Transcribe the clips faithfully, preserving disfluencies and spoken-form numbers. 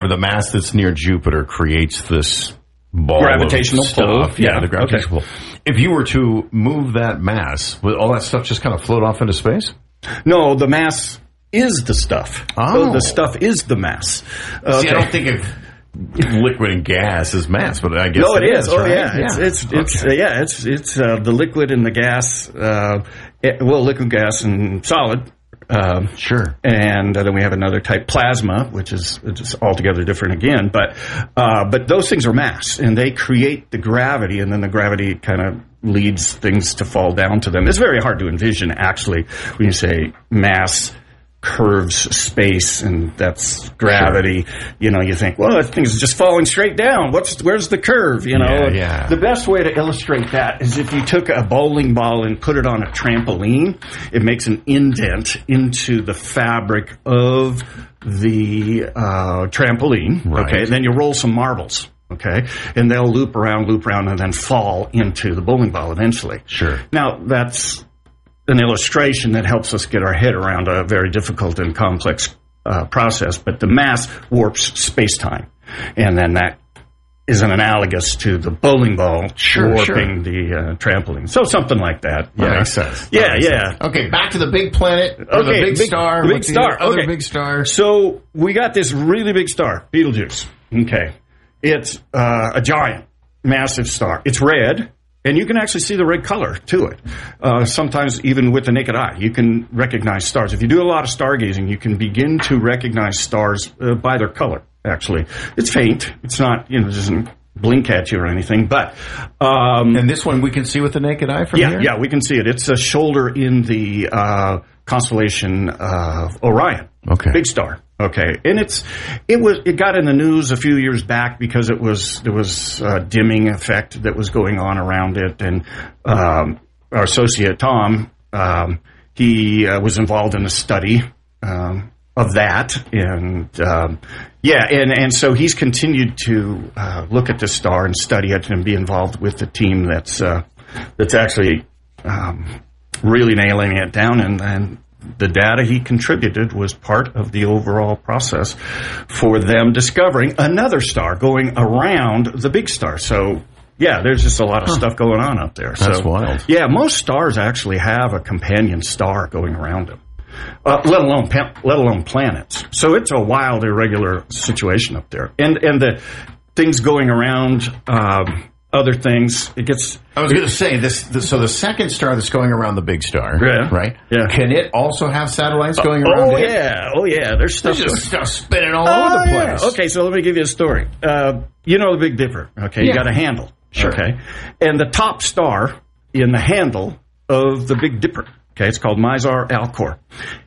the mass that's near Jupiter creates this ball gravitational of stuff. pull. Yeah, Yeah, the gravitational okay. pull. If you were to move that mass, would all that stuff just kind of float off into space? No, the mass is the stuff. Oh. So the stuff is the mass. Okay. See, I don't think of liquid and gas as mass, but I guess No, it is. Oh, right? yeah. It's it's it's Okay. uh, yeah. It's it's uh, the liquid and the gas. Uh, it, well, liquid, gas, and solid. Um, Sure. And uh, then we have another type, plasma, which is just altogether different again. But uh, but those things are mass, and they create the gravity, and then the gravity kind of leads things to fall down to them. It's very hard to envision, actually, when you say mass curves space, and that's gravity. Sure. You know, you think, well, that thing is just falling straight down. What's where's the curve? You know, Yeah, yeah. The best way to illustrate that is if you took a bowling ball and put it on a trampoline. It makes an indent into the fabric of the uh, trampoline. Right. Okay, then you roll some marbles. Okay, and they'll loop around, loop around, and then fall into the bowling ball eventually. Sure. Now that's an illustration that helps us get our head around a very difficult and complex uh, process, but the mass warps space-time, and then that is an analogous to the bowling ball Sure, warping sure. the uh, trampoline. So something like that. That Yeah, makes sense. Yeah, That makes yeah. sense. Okay, back to the big planet, or Okay, the big, big- star. the big What's star, Other okay. big star. So we got this really big star, Betelgeuse. Okay, it's uh, a giant, massive star. It's red. And you can actually see the red color to it. Uh, sometimes even with the naked eye, you can recognize stars. If you do a lot of stargazing, you can begin to recognize stars uh, by their color, actually. It's faint. It's not, you know, it doesn't blink at you or anything. But um, And this one we can see with the naked eye from yeah, here? yeah, we can see it. It's a shoulder in the uh, constellation uh, Orion. Okay. Big star. Okay, and it's it was it got in the news a few years back because it was there was a dimming effect that was going on around it, and um, our associate Tom um, he uh, was involved in a study um, of that, and um, yeah, and and so he's continued to uh, look at this star and study it and be involved with the team that's uh, that's actually um, really nailing it down, and and. The data he contributed was part of the overall process for them discovering another star going around the big star. So, yeah, there's just a lot of huh. stuff going on up there. That's so, wild. Yeah, most stars actually have a companion star going around them, uh, let alone let alone planets. So it's a wild, irregular situation up there. And and the things going around um, other things, it gets... I was going to say, this, this. So the second star that's going around the big star, Yeah. right? Yeah. Can it also have satellites going Uh, around oh, it? yeah. Oh, yeah. There's stuff... There's just stuff spinning all Oh, over the yeah. place. Okay, so let me give you a story. Uh, you know the Big Dipper, okay? You Yeah. got a handle, Sure. okay? And the top star in the handle of the Big Dipper, okay, it's called Mizar Alcor.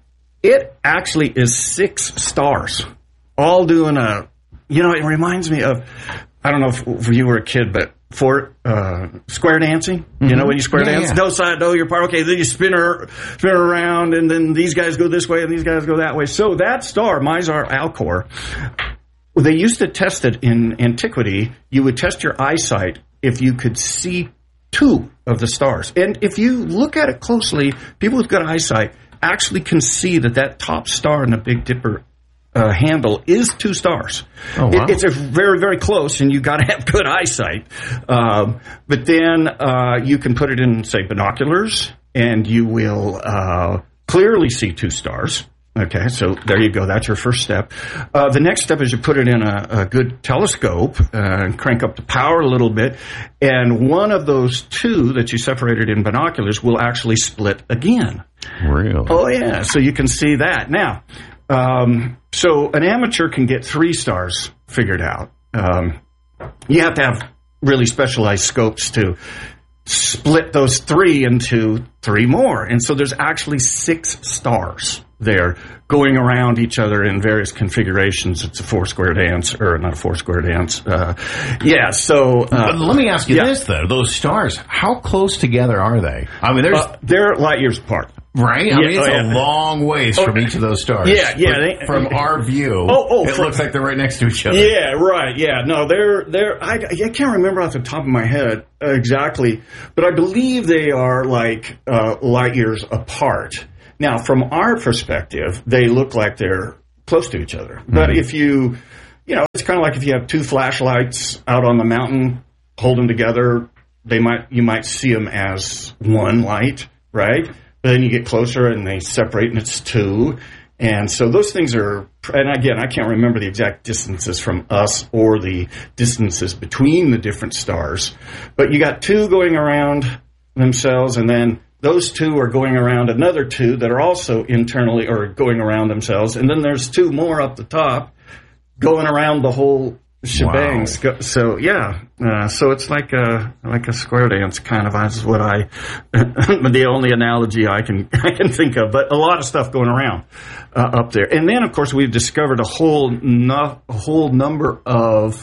It actually is six stars, all doing a... You know, it reminds me of... I don't know if, if you were a kid, but for uh, square dancing, mm-hmm. you know when you square Yeah, dance, yeah. no side, no your part. Okay, then you spin her, spin her around, and then these guys go this way and these guys go that way. So that star, Mizar Alcor, they used to test it in antiquity. You would test your eyesight if you could see two of the stars, and if you look at it closely, people with good eyesight actually can see that that top star in the Big Dipper Uh, handle is two stars. Oh, wow. It, it's a very, very close, and you got to have good eyesight. Um, but then uh, you can put it in, say, binoculars, and you will uh, clearly see two stars. Okay, so there you go. That's your first step. Uh, the next step is you put it in a, a good telescope uh, and crank up the power a little bit, and one of those two that you separated in binoculars will actually split again. Really? Oh, yeah, so you can see that. Now, Um, so an amateur can get three stars figured out. Um, you have to have really specialized scopes to split those three into three more. And so there's actually six stars there going around each other in various configurations. It's a four-square dance, or not a four-square dance. Uh, yeah, so... Uh, But let me ask you yeah. this, though. Those stars, how close together are they? I mean, there's... Uh, they're light years apart. Right? I Yeah, mean, it's oh, a yeah. long ways Oh, from each of those stars. yeah, yeah, But they- from our view, Oh, oh, it from- looks like they're right next to each other. Yeah, right. Yeah, no, they're they're. I, I can't remember off the top of my head uh, exactly, but I believe they are like uh, light years apart. Now, from our perspective, they look like they're close to each other. But Mm-hmm. if you, you know, kind of like if you have two flashlights out on the mountain, hold them together. They might you might see them as one light, right? But then you get closer and they separate and it's two. And so those things are, and again, I can't remember the exact distances from us or the distances between the different stars. But you got two going around themselves, and then those two are going around another two that are also internally or going around themselves. And then there's two more up the top going around the whole shebang. Wow. So, yeah. Uh, so it's like a like a square dance kind of. That's what I, the only analogy I can I can think of. But a lot of stuff going around uh, up there. And then, of course, we've discovered a whole no, a whole number of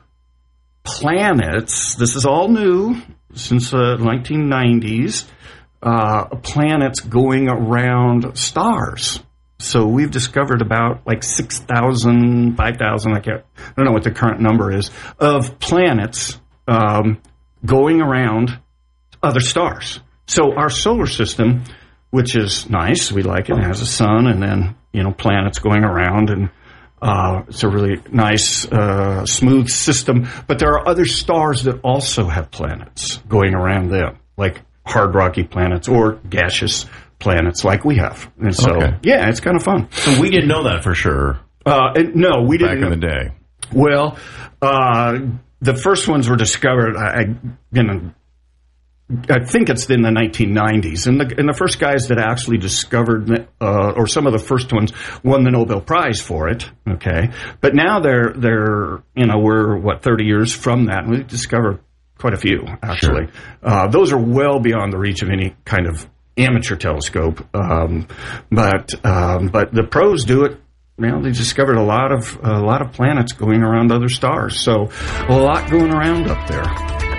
planets. This is all new since the nineteen nineties. Uh, planets going around stars. So we've discovered about like six thousand, five thousand, I can't, I don't know what the current number is, of planets um, going around other stars. So our solar system, which is nice, we like it, it has a sun and then, you know, planets going around, and uh, it's a really nice, uh, smooth system. But there are other stars that also have planets going around them, like hard rocky planets or gaseous planets like we have. And so, okay. yeah, it's kind of fun. So we didn't know that for sure. Uh, and no, we didn't. Back in the day. Well, uh, the first ones were discovered, I, you know, I think it's in the nineteen nineties. And the, and the first guys that actually discovered, uh, or some of the first ones won the Nobel Prize for it. Okay. But now they're, they're, you know, we're what, thirty years from that. And we've discovered quite a few, actually. Sure. Uh, those are well beyond the reach of any kind of amateur telescope, um, but um, but the pros do it. You know, they discovered a lot of a lot of planets going around other stars. So a lot going around up there.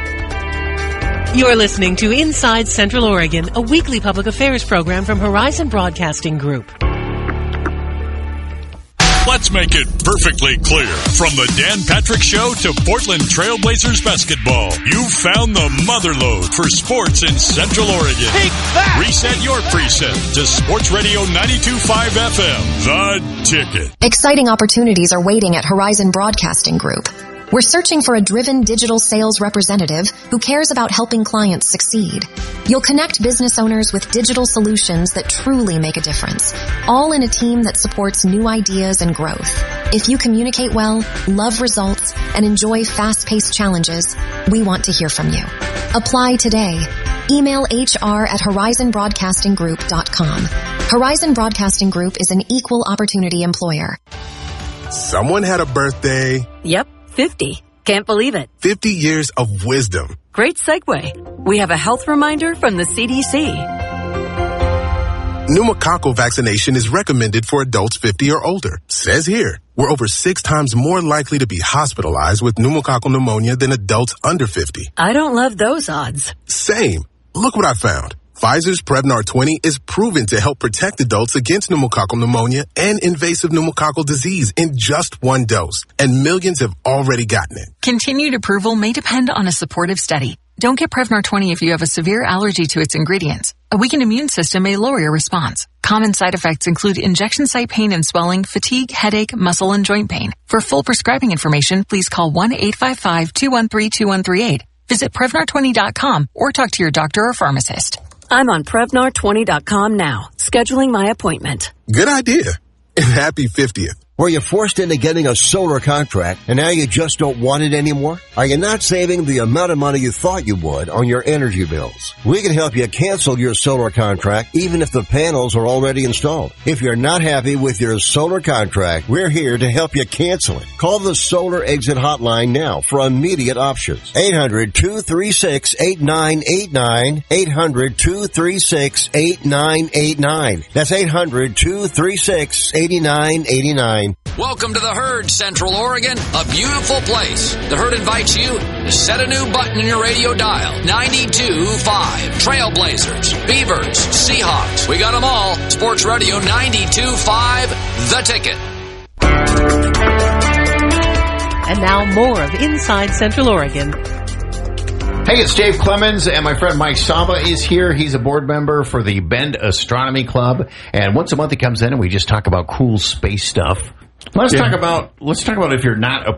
You're listening to Inside Central Oregon, a weekly public affairs program from Horizon Broadcasting Group. Let's make it perfectly clear. From the Dan Patrick Show to Portland Trailblazers basketball, you've found the motherlode for sports in Central Oregon. Take that! Reset your preset to Sports Radio ninety-two point five F M, The Ticket. Exciting opportunities are waiting at Horizon Broadcasting Group. We're searching for a driven digital sales representative who cares about helping clients succeed. You'll connect business owners with digital solutions that truly make a difference, all in a team that supports new ideas and growth. If you communicate well, love results, and enjoy fast-paced challenges, we want to hear from you. Apply today. Email H R at horizon broadcasting group dot com. Horizon Broadcasting Group is an equal opportunity employer. Someone had a birthday. Yep. fifty. Can't believe it. fifty years of wisdom. Great segue. We have a health reminder from the C D C. Pneumococcal vaccination is recommended for adults fifty or older. Says here, we're over six times more likely to be hospitalized with pneumococcal pneumonia than adults under fifty. I don't love those odds. Same. Look what I found. Pfizer's Prevnar twenty is proven to help protect adults against pneumococcal pneumonia and invasive pneumococcal disease in just one dose, and millions have already gotten it. Continued approval may depend on a supportive study. Don't get Prevnar twenty if you have a severe allergy to its ingredients. A weakened immune system may lower your response. Common side effects include injection site pain and swelling, fatigue, headache, muscle, and joint pain. For full prescribing information, please call one eight five five, two one three, two one three eight. Visit Prevnar twenty dot com or talk to your doctor or pharmacist. I'm on Prevnar twenty dot com now, scheduling my appointment. Good idea. And happy fiftieth. Were you forced into getting a solar contract and now you just don't want it anymore? Are you not saving the amount of money you thought you would on your energy bills? We can help you cancel your solar contract even if the panels are already installed. If you're not happy with your solar contract, we're here to help you cancel it. Call the Solar Exit Hotline now for immediate options. eight hundred, two three six, eight nine eight nine. eight hundred, two three six, eight nine eight nine. That's eight hundred, two three six, eight nine eight nine. Welcome to the Herd, Central Oregon, a beautiful place. The Herd invites you to set a new button in your radio dial. ninety-two point five. Trailblazers, Beavers, Seahawks. We got them all. Sports Radio ninety-two point five, The Ticket. And now more of Inside Central Oregon. Hey, it's Dave Clemens, and my friend Mike Saba is here. He's a board member for the Bend Astronomy Club, and once a month he comes in and we just talk about cool space stuff. Let's yeah. talk about let's talk about if you're not a